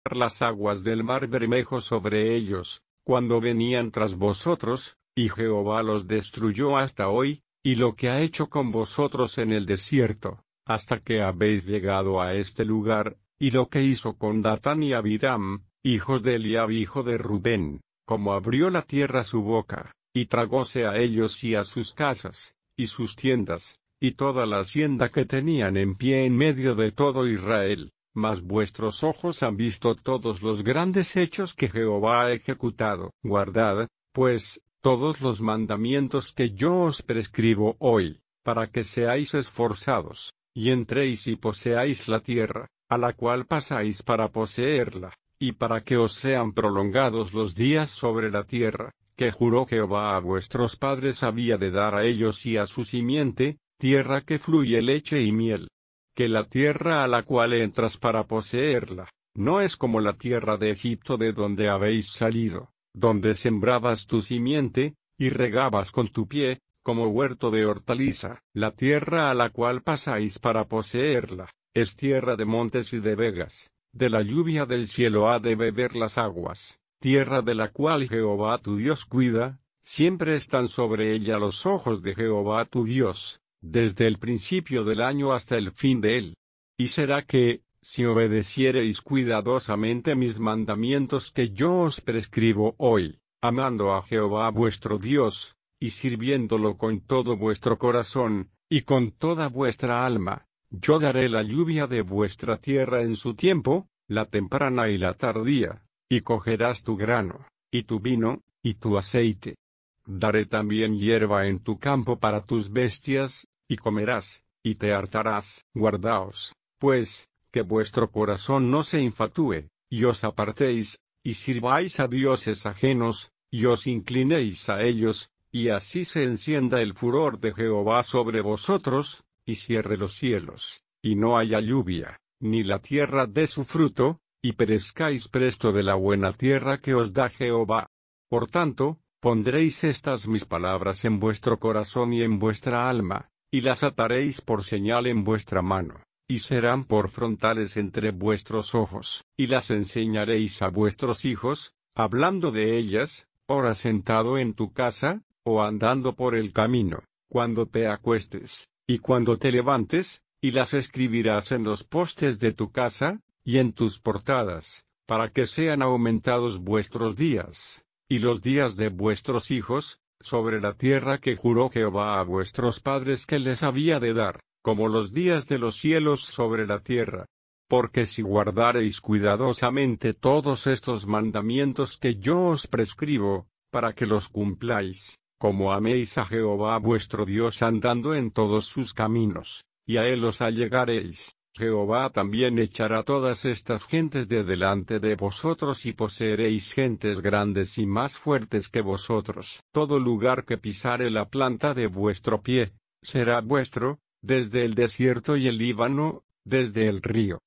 las aguas del mar Bermejo sobre ellos, cuando venían tras vosotros, y Jehová los destruyó hasta hoy, y lo que ha hecho con vosotros en el desierto, hasta que habéis llegado a este lugar, y lo que hizo con Datán y Abiram, hijos de Eliab hijo de Rubén, como abrió la tierra su boca, y tragóse a ellos y a sus casas, y sus tiendas, y toda la hacienda que tenían en pie en medio de todo Israel. Mas vuestros ojos han visto todos los grandes hechos que Jehová ha ejecutado. Guardad, pues, todos los mandamientos que yo os prescribo hoy, para que seáis esforzados, y entréis y poseáis la tierra, a la cual pasáis para poseerla, y para que os sean prolongados los días sobre la tierra, que juró Jehová a vuestros padres había de dar a ellos y a su simiente, tierra que fluye leche y miel. Que la tierra a la cual entras para poseerla, no es como la tierra de Egipto de donde habéis salido, donde sembrabas tu simiente, y regabas con tu pie, como huerto de hortaliza. La tierra a la cual pasáis para poseerla, es tierra de montes y de vegas, de la lluvia del cielo ha de beber las aguas, tierra de la cual Jehová tu Dios cuida, siempre están sobre ella los ojos de Jehová tu Dios, desde el principio del año hasta el fin de él. Y será que, si obedeciereis cuidadosamente mis mandamientos que yo os prescribo hoy, amando a Jehová vuestro Dios, y sirviéndolo con todo vuestro corazón, y con toda vuestra alma, yo daré la lluvia de vuestra tierra en su tiempo, la temprana y la tardía, y cogerás tu grano, y tu vino, y tu aceite. Daré también hierba en tu campo para tus bestias, y comerás, y te hartarás. Guardaos, pues, que vuestro corazón no se infatúe, y os apartéis, y sirváis a dioses ajenos, y os inclinéis a ellos, y así se encienda el furor de Jehová sobre vosotros, y cierre los cielos, y no haya lluvia, ni la tierra dé su fruto, y perezcáis presto de la buena tierra que os da Jehová. Por tanto, pondréis estas mis palabras en vuestro corazón y en vuestra alma, y las ataréis por señal en vuestra mano, y serán por frontales entre vuestros ojos, y las enseñaréis a vuestros hijos, hablando de ellas, ora sentado en tu casa, o andando por el camino, cuando te acuestes, y cuando te levantes, y las escribirás en los postes de tu casa, y en tus portadas, para que sean aumentados vuestros días, y los días de vuestros hijos, sobre la tierra que juró Jehová a vuestros padres que les había de dar, como los días de los cielos sobre la tierra. Porque si guardareis cuidadosamente todos estos mandamientos que yo os prescribo, para que los cumpláis, como améis a Jehová vuestro Dios andando en todos sus caminos, y a él os allegareis, Jehová también echará todas estas gentes de delante de vosotros y poseeréis gentes grandes y más fuertes que vosotros. Todo lugar que pisare la planta de vuestro pie, será vuestro, desde el desierto y el Líbano, desde el río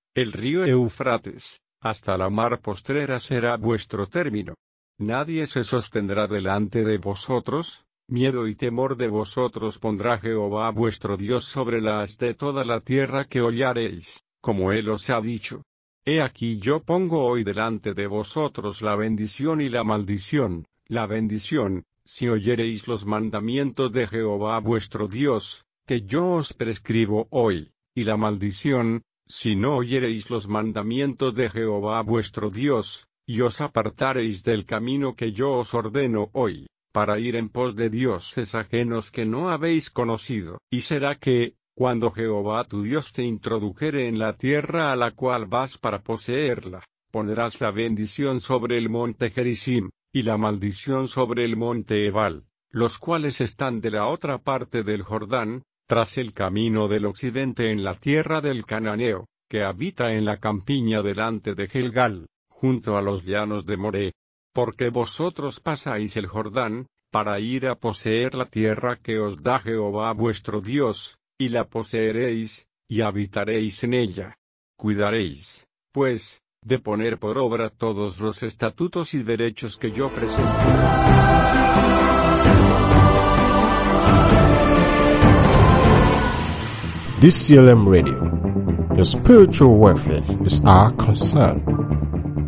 Eufrates, hasta la mar postrera será vuestro término. Nadie se sostendrá delante de vosotros, miedo y temor de vosotros pondrá Jehová vuestro Dios sobre la haz de toda la tierra que hollareis, como él os ha dicho. He aquí yo pongo hoy delante de vosotros la bendición y la maldición. La bendición, si oyereis los mandamientos de Jehová vuestro Dios, que yo os prescribo hoy, y la maldición, si no oyereis los mandamientos de Jehová vuestro Dios, y os apartareis del camino que yo os ordeno hoy, para ir en pos de dioses ajenos que no habéis conocido. Y será que, cuando Jehová tu Dios te introdujere en la tierra a la cual vas para poseerla, pondrás la bendición sobre el monte Gerizim, y la maldición sobre el monte Ebal, los cuales están de la otra parte del Jordán, tras el camino del occidente en la tierra del Cananeo, que habita en la campiña delante de Gilgal, junto a los llanos de Moré. Porque vosotros pasáis el Jordán, para ir a poseer la tierra que os da Jehová vuestro Dios, y la poseeréis, y habitaréis en ella. Cuidaréis, pues, de poner por obra todos los estatutos y derechos que yo presento. DCLM Radio. Your spiritual welfare is our concern.